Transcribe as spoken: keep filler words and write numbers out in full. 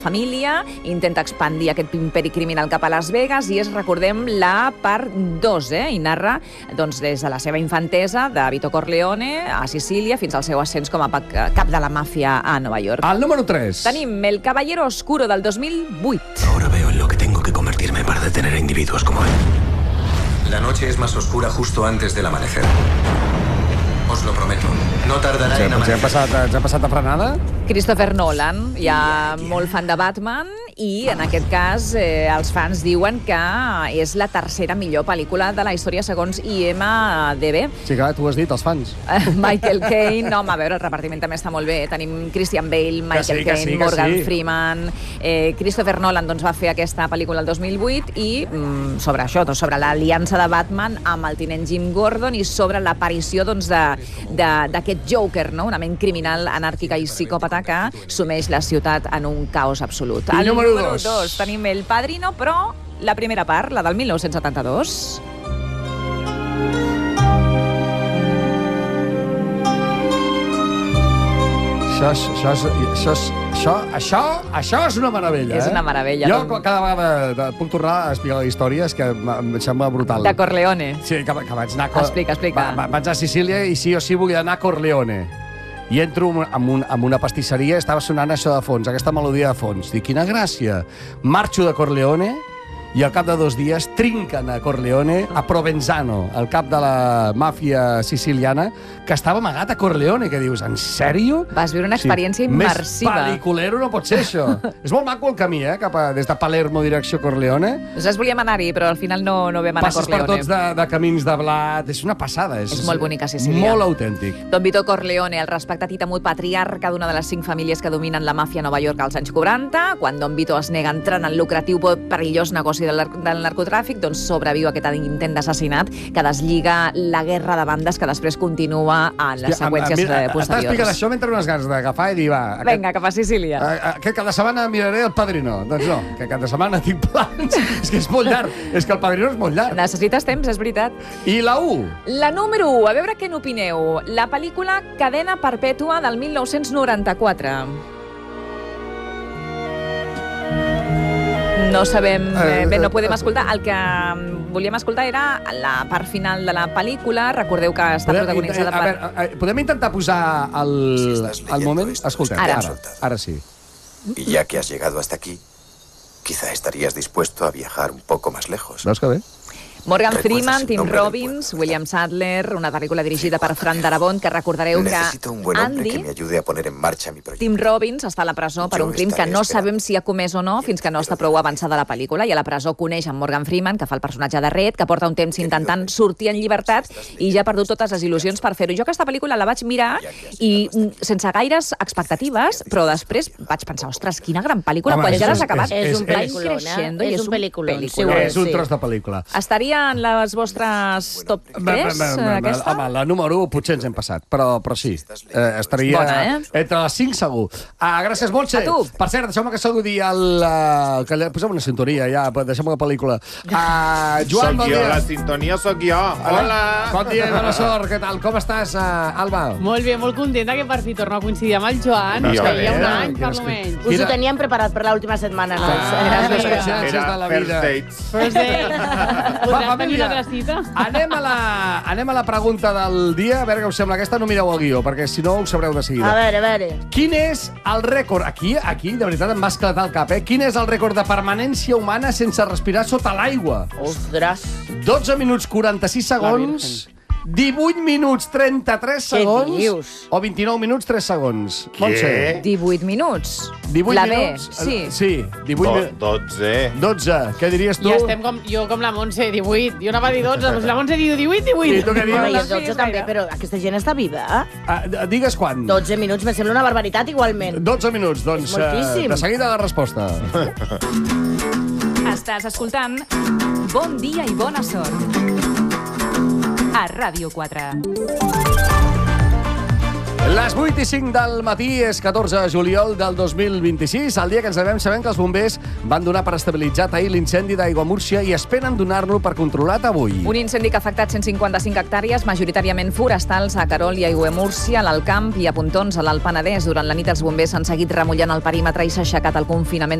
família, intenta expandir aquest imperi criminal cap a Las Vegas i és, recordem, la part dos, eh? I narra doncs, des de la seva infantesa de Vito Corleone a Sicília fins al seu ascens com a cap de la màfia a Nova York. Al número tres. Tenim El Caballero Oscuro del dos mil vuit. Ahora veo en lo que tengo que convertirme para detener a individuos como él. La noche es más oscura justo antes del amanecer. Os lo prometo. No tardarà Sí, en ens hem amanecer. passat, ens hem passat a frenada? Christopher Nolan, ja molt fan de Batman, i en aquest cas eh, els fans diuen que és la tercera millor pel·lícula de la història segons I M D B. Sí, clar, tu ho has dit, els fans. Michael Caine, no, home, a veure, el repartiment també està molt bé. Tenim Christian Bale, Michael sí, que Caine, sí, que Morgan sí. Freeman... Eh, Christopher Nolan doncs, va fer aquesta pel·lícula el dos mil vuit i mm, sobre això, doncs, sobre l'aliança de Batman amb el tinent Jim Gordon i sobre l'aparició doncs, d'aquest Joker, no? Una ment criminal, anàrquica i psicòpata que sumeix la ciutat en un caos absolut. I Al número número dos. dos tenim El Padrino, però la primera part, la del mil nou-cents setanta-dos... Això, és- això, és- això, és- això, això, això és una meravella, És eh? una meravella. Jo cada vegada puc tornar a explicar la història, és que em sembla brutal. De Corleone. Sí, que, que vaig anar... a Cor- Explica, explica. Va, va, vaig anar a Sicília i sí o sí volia anar a Corleone. I entro en, un, en una pastisseria i estava sonant això de fons, aquesta melodia de fons. Dic, quina gràcia. Marxo de Corleone i al cap de dos dies trinquen a Corleone, a Provenzano, el cap de la màfia siciliana, que estava amagat a Corleone, que dius, en sèrio? Vas viure una experiència immersiva. Més pel·liculero no pot ser això. És molt maco el camí, eh? Cap a, des de Palermo, direcció Corleone. Nosaltres volíem anar-hi, però al final no, no vam anar Passes a Corleone. per tots de, de camins de blat. És una passada. És, És molt bonica, Sicília. Molt autèntic. Don Vito Corleone, el respectat i temut patriarca d'una de les cinc famílies que dominen la màfia a Nova York als anys quaranta, quan Don Vito es nega a entrar en el lucratiu perillós negoci del, del narcotràfic, doncs sobreviu aquest intent d'assassinat que deslliga la guerra de bandes que després continua en les seqüències Mira, posteriors. Estàs explicant això mentre unes ganes d'agafar i dir, va... Aquest, Vinga, cap a Sicília. a- aquest cap de setmana miraré El Padrino. Doncs no, que cap de setmana tinc plans. És que és molt llarg. És que El Padrino és molt llarg. Necessites temps, és veritat. I la u? La número u, a veure què n'opineu. La pel·lícula Cadena Perpètua del mil nou-cents noranta-quatre. No sabem, eh, bé, no podem escoltar. El que volíem escoltar era la part final de la pel·lícula. Recordeu que està Podem, protagonitzada a per... veure, eh, podem intentar posar el, Si estás el leyendo moment? esto, Escoltem, Ara. ara, ara sí. Y ya que has llegado hasta aquí, quizá estarías dispuesto a viajar un poco más lejos. Veus que bé? Morgan ¿Recuerdas Freeman, el Tim nombre del Robbins, pueblo? William Sadler, una pel·lícula dirigida per Fran Darabont, que recordareu que Necesito un buen hombre que Andy, me ayude a poner en marcha mi proyecto. Tim Robbins, està a la presó per Jo un crim que estaré no esperant. sabem si ha comès o no fins que no està prou avançada la pel·lícula, i a la presó coneix en Morgan Freeman, que fa el personatge de Red, que porta un temps intentant sortir en llibertat i ja ha perdut totes les il·lusions per fer-ho. Jo aquesta pel·lícula la vaig mirar i mm, sense gaires expectatives, però després vaig pensar, ostres, quina gran pel·lícula, Home, quan és ja un- l'has acabat. és- És un és- pel·lículon, creixendo eh? i És un pel·lículon, sí, ho És un sí. tros de pel·lícula. Estaria en les vostres top tres, aquesta? Home, la número u potser ens hem passat, però, però sí, eh, estaria Bona, eh? entre les cinc segur. Ah, gràcies, Montse. A tu. Per cert, deixeu-me que saludi el... Uh, que li posem una sintonia, ja, deixem-me la pel·lícula. Uh, Joan, Soc bon jo, dia. la sintonia sóc jo. Hola! Bon dia i bona sort, què tal? Com estàs, uh, Alba? Molt bé, molt contenta que per fi torno a coincidir amb el Joan. Jo Feia bé. un any, Quina per almenys. Us ho teníem preparat per l'última setmana, nois. Ah, Gràcies. les coincidències de la First vida. dates. Però sí, Va, podràs tenir família, una altra cita? anem a, la, anem a la pregunta del dia, a veure què us sembla. Aquesta no mireu el guió, perquè si no ho sabreu de seguida. A veure, a veure. Quin és el rècord? Aquí, aquí, de veritat, em va esclatar el cap, eh? Quin és el rècord de permanència humana sense respirar sota l'aigua? Ostres. dotze minuts quaranta-sis segons, divuit minuts trenta-tres Què segons dius? o vint-i-nou minuts tres segons. Què? Montse, divuit minuts. divuit la minuts? B, sí. Sí, divuit Do, minuts. dotze. dotze. Què diries tu? Ja estem com, jo com la Montse, divuit. Jo anava a dir dotze, doncs la Montse diu divuit, divuit. I tu què dius? Home, i la el dotze també, però aquesta gent està viva. Ah, d- digues quan? dotze minuts, me sembla una barbaritat igualment. dotze minuts, doncs És moltíssim. eh, de seguida la resposta. Estàs escoltant Bon dia i bona sort a Ràdio quatre. Les vuit i cinc del matí és catorze de juliol del dos mil vint-i-sis, el dia que ens devem sabent que els bombers van donar per estabilitzat ahir l'incendi d'Aiguamúrcia i esperen donar-lo per controlat avui. Un incendi que ha afectat cent cinquanta-cinc hectàrees, majoritàriament forestals, a Querol i Aiguamúrcia, a l'Alt Camp i a Pontons, a l'Alt Penedès. Durant la nit els bombers han seguit remullant el perímetre i s'ha aixecat el confinament